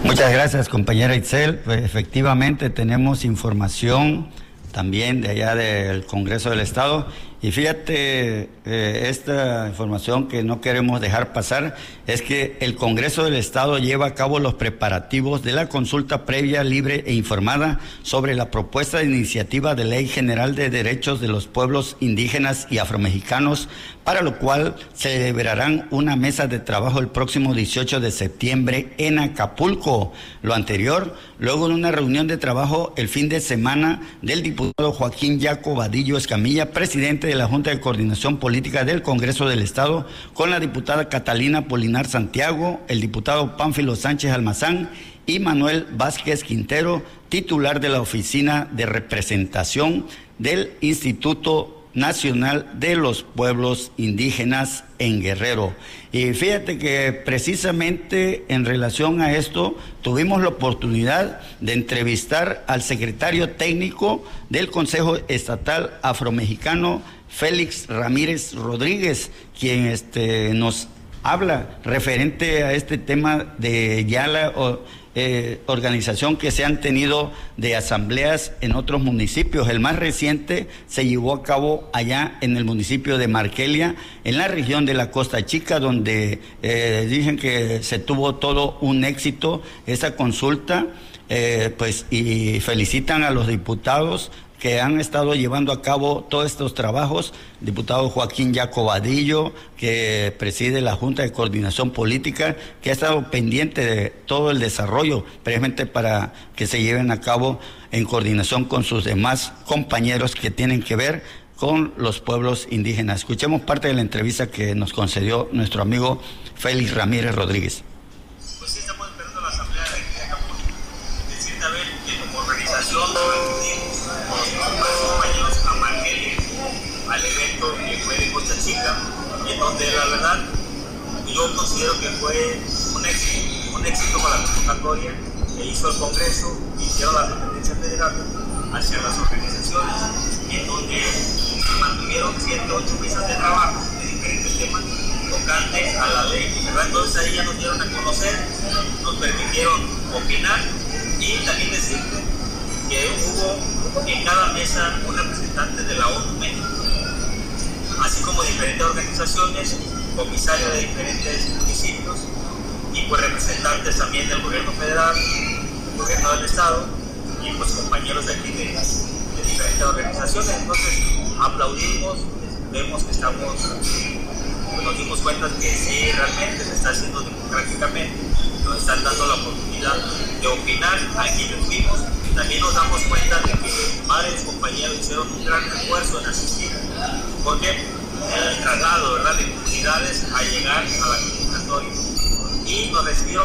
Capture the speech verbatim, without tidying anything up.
Muchas gracias, compañera Itzel. Pues efectivamente tenemos información también de allá del Congreso del Estado. Y fíjate, eh, esta información que no queremos dejar pasar es que el Congreso del Estado lleva a cabo los preparativos de la consulta previa, libre e informada sobre la propuesta de iniciativa de Ley General de Derechos de los Pueblos Indígenas y Afromexicanos, para lo cual se celebrarán una mesa de trabajo el próximo dieciocho de septiembre en Acapulco. Lo anterior, luego de una reunión de trabajo el fin de semana del diputado Joaquín Yaco Vadillo Escamilla, presidente de la Junta de Coordinación Política del Congreso del Estado, con la diputada Catalina Polinar Santiago, el diputado Pánfilo Sánchez Almazán y Manuel Vázquez Quintero, titular de la Oficina de Representación del Instituto Nacional de los Pueblos Indígenas en Guerrero. Y fíjate que precisamente en relación a esto tuvimos la oportunidad de entrevistar al secretario técnico del Consejo Estatal Afromexicano, Félix Ramírez Rodríguez, quien este, nos habla referente a este tema de ya la o, eh, organización que se han tenido de asambleas en otros municipios. El más reciente se llevó a cabo allá en el municipio de Marquelia, en la región de la Costa Chica, donde eh, dicen que se tuvo todo un éxito esa consulta, eh, pues y felicitan a los diputados que han estado llevando a cabo todos estos trabajos. El diputado Joaquín Yaco Vadillo, que preside la Junta de Coordinación Política, que ha estado pendiente de todo el desarrollo, precisamente para que se lleven a cabo en coordinación con sus demás compañeros que tienen que ver con los pueblos indígenas. Escuchemos parte de la entrevista que nos concedió nuestro amigo Félix Ramírez Rodríguez. Pues sí, estamos esperando la asamblea de Acapulco. Decirte a ver que como organización compañeros a Marquelia, al evento que fue de Costa Chica, en donde la verdad yo considero que fue un éxito, un éxito para la convocatoria que hizo el Congreso, que hicieron la dependencia federal hacia las organizaciones, en donde se mantuvieron siete o ocho mesas de trabajo de diferentes temas tocantes a la ley, ¿verdad? Entonces ahí ya nos dieron a conocer, nos permitieron opinar y también decirte que hubo en cada mesa un representante de la ONU México, así como diferentes organizaciones, comisarios de diferentes municipios y pues representantes también del gobierno federal, del gobierno del estado y pues compañeros de aquí de, de diferentes organizaciones. Entonces aplaudimos, vemos que estamos, pues nos dimos cuenta que sí, realmente se está haciendo democráticamente, nos están dando la oportunidad de opinar a quienes fuimos. También nos damos cuenta de que varios compañeros hicieron un gran esfuerzo en asistir, porque el traslado, ¿verdad?, de comunidades a llegar a la convocatoria y nos recibieron